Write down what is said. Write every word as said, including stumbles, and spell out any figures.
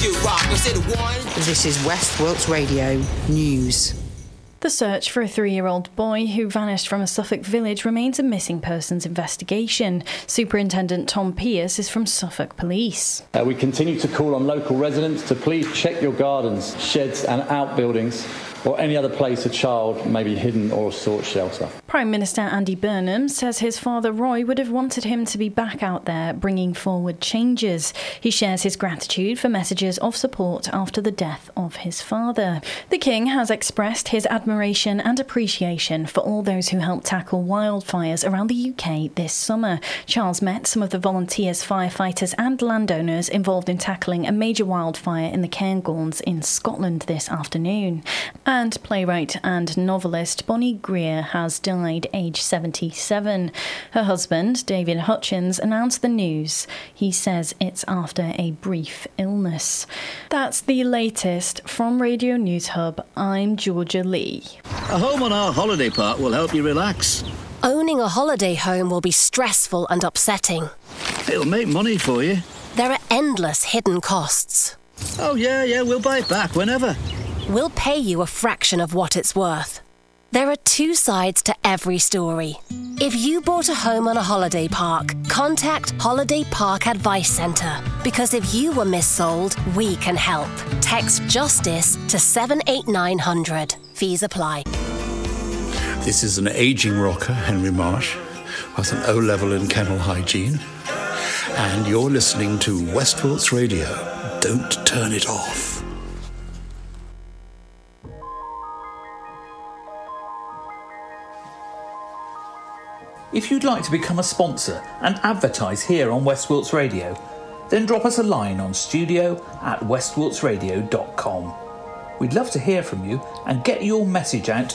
you rock. I said one. This is West Wilts Radio News. The search for a three-year-old boy who vanished from a Suffolk village remains a missing persons investigation. Superintendent Tom Pierce is from Suffolk Police. Uh, we continue to call on local residents to please check your gardens, sheds and outbuildings or any other place a child may be hidden or sought shelter. Prime Minister Andy Burnham says his father Roy would have wanted him to be back out there bringing forward changes. He shares his gratitude for messages of support after the death of his father. The King has expressed his admiration and appreciation for all those who helped tackle wildfires around the U K this summer. Charles met some of the volunteers, firefighters and landowners involved in tackling a major wildfire in the Cairngorms in Scotland this afternoon. And playwright and novelist Bonnie Greer has died aged seventy-seven. Her husband, David Hutchins, announced the news. He says it's after a brief illness. That's the latest from Radio News Hub. I'm Georgia Lee. A home on our holiday park will help you relax. Owning a holiday home will be stressful and upsetting. It'll make money for you. There are endless hidden costs. Oh, yeah, yeah, we'll buy it back whenever. We'll pay you a fraction of what it's worth. There are two sides to every story. If you bought a home on a holiday park, contact Holiday Park Advice Centre. Because if you were missold, we can help. Text JUSTICE to seven eight nine hundred. Fees apply. This is an ageing rocker, Henry Marsh, with an O-level in kennel hygiene. And you're listening to West Wilts Radio. Don't turn it off. If you'd like to become a sponsor and advertise here on West Wilts Radio, then drop us a line on studio at west wilts radio dot com. We'd love to hear from you and get your message out to